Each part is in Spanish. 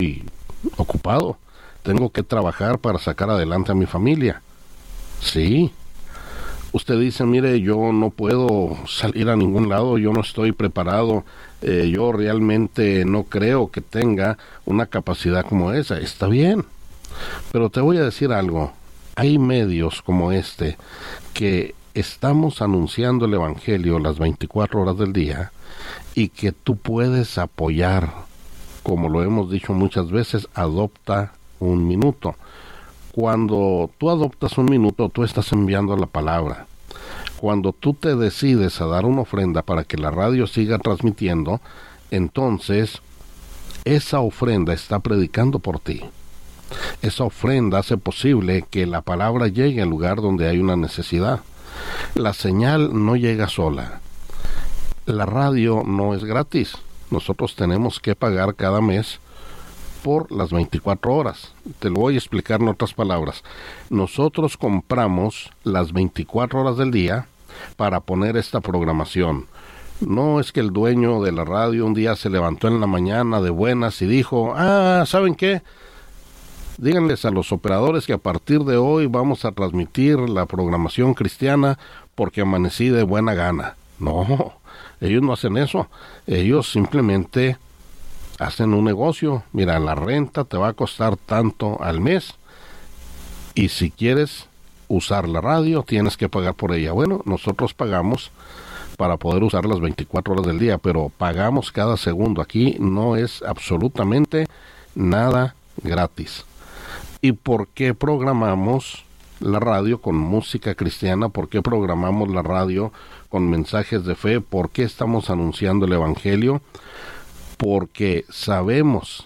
ocupado, tengo que trabajar para sacar adelante a mi familia. Sí. Usted dice, mire, yo no puedo salir a ningún lado, yo no estoy preparado, yo realmente no creo que tenga una capacidad como esa. Está bien, pero te voy a decir algo, hay medios como este que estamos anunciando el Evangelio las 24 horas del día y que tú puedes apoyar, como lo hemos dicho muchas veces, adopta un minuto. Cuando tú adoptas un minuto, tú estás enviando la palabra. Cuando tú te decides a dar una ofrenda para que la radio siga transmitiendo, entonces esa ofrenda está predicando por ti. Esa ofrenda hace posible que la palabra llegue al lugar donde hay una necesidad. La señal no llega sola. La radio no es gratis. Nosotros tenemos que pagar cada mes por las 24 horas. Te lo voy a explicar en otras palabras. Nosotros compramos las 24 horas del día para poner esta programación. No es que el dueño de la radio un día se levantó en la mañana de buenas y dijo, ¿saben qué? Díganles a los operadores que a partir de hoy vamos a transmitir la programación cristiana porque amanecí de buena gana. No, ellos no hacen eso. Ellos simplemente hacen un negocio. Mira, la renta te va a costar tanto al mes y si quieres usar la radio tienes que pagar por ella. Bueno, nosotros pagamos para poder usar las 24 horas del día, pero pagamos cada segundo. Aquí no es absolutamente nada gratis. ¿Y por qué programamos la radio con música cristiana? ¿Por qué programamos la radio con mensajes de fe? ¿Por qué estamos anunciando el Evangelio? Porque sabemos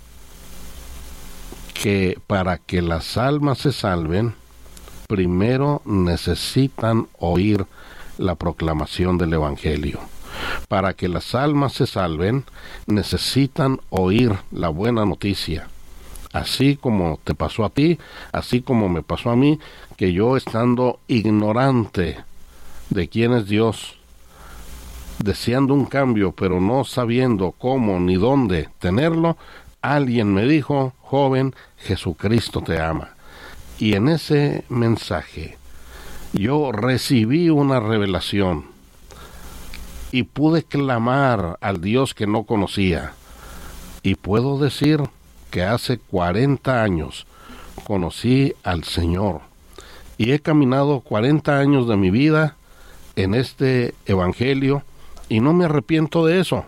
que para que las almas se salven, primero necesitan oír la proclamación del Evangelio. Para que las almas se salven, necesitan oír la buena noticia. Así como te pasó a ti, así como me pasó a mí, que yo estando ignorante de quién es Dios, deseando un cambio, pero no sabiendo cómo ni dónde tenerlo, alguien me dijo, joven, Jesucristo te ama. Y en ese mensaje yo recibí una revelación y pude clamar al Dios que no conocía. Y puedo decir que hace 40 años conocí al Señor y he caminado 40 años de mi vida en este Evangelio y no me arrepiento de eso.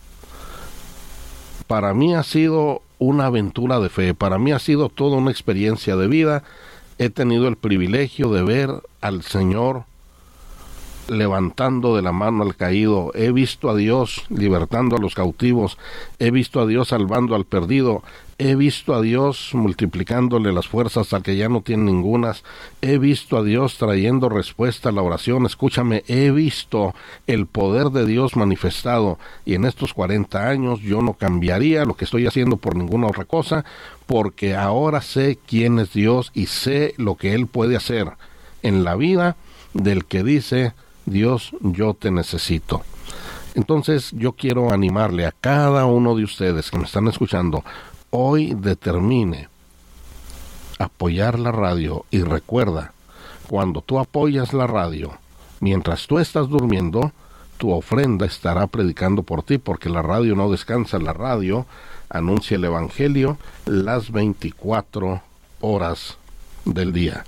Para mí ha sido una aventura de fe, para mí ha sido toda una experiencia de vida. He tenido el privilegio de ver al Señor levantando de la mano al caído, he visto a Dios libertando a los cautivos, he visto a Dios salvando al perdido, he visto a Dios multiplicándole las fuerzas al que ya no tiene ningunas, he visto a Dios trayendo respuesta a la oración. Escúchame, he visto el poder de Dios manifestado, y en estos 40 años yo no cambiaría lo que estoy haciendo por ninguna otra cosa, porque ahora sé quién es Dios y sé lo que Él puede hacer en la vida del que dice, Dios, yo te necesito. Entonces yo quiero animarle a cada uno de ustedes que me están escuchando, hoy determine apoyar la radio, y recuerda, cuando tú apoyas la radio, mientras tú estás durmiendo, tu ofrenda estará predicando por ti, porque la radio no descansa, la radio anuncia el Evangelio las 24 horas del día.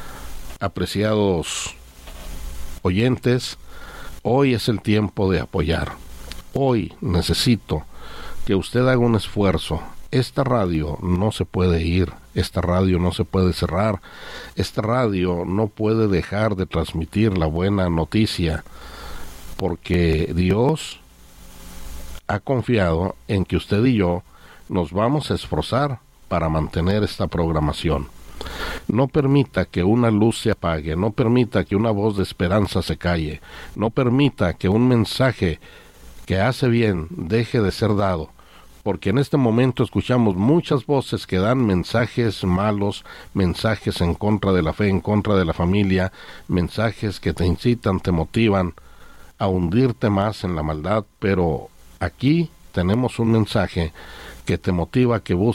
Apreciados oyentes, hoy es el tiempo de apoyar. Hoy necesito que usted haga un esfuerzo. Esta radio no se puede ir, esta radio no se puede cerrar, esta radio no puede dejar de transmitir la buena noticia, porque Dios ha confiado en que usted y yo nos vamos a esforzar para mantener esta programación. No permita que una luz se apague, no permita que una voz de esperanza se calle, no permita que un mensaje que hace bien deje de ser dado, porque en este momento escuchamos muchas voces que dan mensajes malos, mensajes en contra de la fe, en contra de la familia, mensajes que te incitan, te motivan a hundirte más en la maldad, pero aquí tenemos un mensaje que te motiva, que busca